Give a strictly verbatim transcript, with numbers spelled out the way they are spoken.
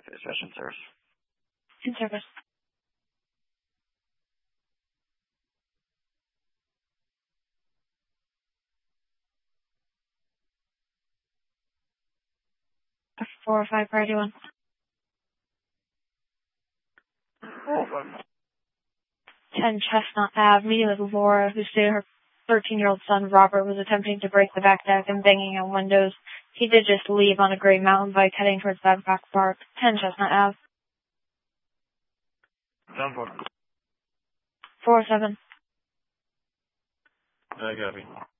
Session service. In service. Four or five priority one. Ten Chestnut Ave, meeting with Laura, who stated her thirteen-year-old son Robert was attempting to break the back deck and banging on windows. He did just leave on a gray mountain bike heading towards Babcock Park. Ten Chestnut Ave. Down four. Four seven. I copy.